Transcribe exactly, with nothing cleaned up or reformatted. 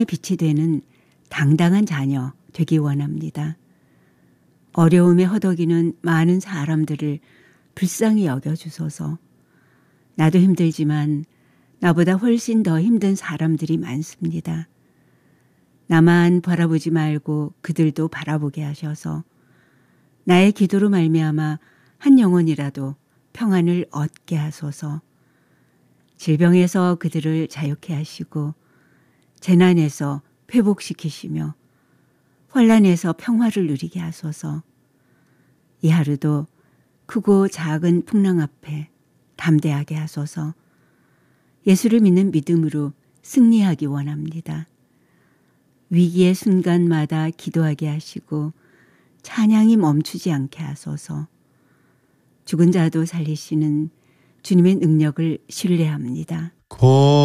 빛이 되는 당당한 자녀 되기 원합니다. 어려움에 허덕이는 많은 사람들을 불쌍히 여겨주소서. 나도 힘들지만 나보다 훨씬 더 힘든 사람들이 많습니다. 나만 바라보지 말고 그들도 바라보게 하셔서 나의 기도로 말미암아 한 영혼이라도 평안을 얻게 하소서. 질병에서 그들을 자유케 하시고 재난에서 회복시키시며 환난에서 평화를 누리게 하소서. 이 하루도 크고 작은 풍랑 앞에 담대하게 하소서. 예수를 믿는 믿음으로 승리하기 원합니다. 위기의 순간마다 기도하게 하시고 찬양이 멈추지 않게 하소서. 죽은 자도 살리시는 주님의 능력을 신뢰합니다. 고